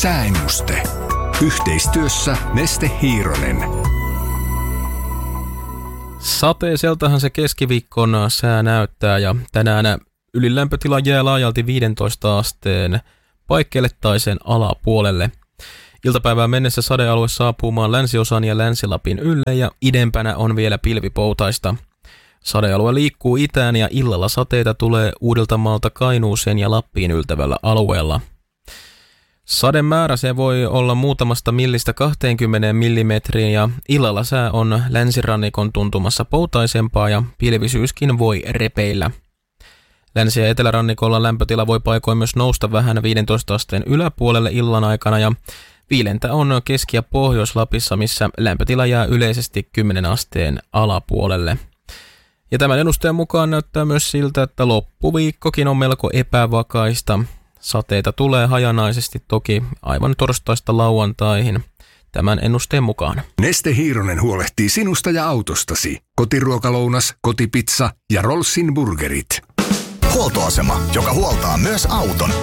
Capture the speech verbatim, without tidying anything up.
Sääennuste. Yhteistyössä Neste Hiironen. Sateiseltahan se keskiviikkon sää näyttää ja tänään ylilämpötila jää laajalti viidentoista asteen paikkeille tai sen alapuolelle. Iltapäivään mennessä sadealue saapuu maan länsiosan ja Länsi-Lapin ylle ja idempänä on vielä pilvipoutaista. Sadealue liikkuu itään ja illalla sateita tulee Uudeltamaalta Kainuuseen ja Lappiin yltävällä alueella. Sademäärä se voi olla muutamasta millistä kaksikymmentä millimetriin ja illalla sää on länsirannikon tuntumassa poutaisempaa ja pilvisyyskin voi repeillä. Länsi- ja etelärannikolla lämpötila voi paikoin myös nousta vähän viidentoista asteen yläpuolelle illan aikana ja viilentä on Keski- ja Pohjois-Lapissa, missä lämpötila jää yleisesti kymmenen asteen alapuolelle. Ja tämän ennusteen mukaan näyttää myös siltä, että loppuviikkokin on melko epävakaista. Sateita tulee hajanaisesti toki aivan torstaista lauantaihin tämän ennusteen mukaan. Neste Hiironen huolehtii sinusta ja autostasi. Kotiruokalounas, kotipizza ja Rollsin burgerit. Huoltoasema, joka huoltaa myös auton.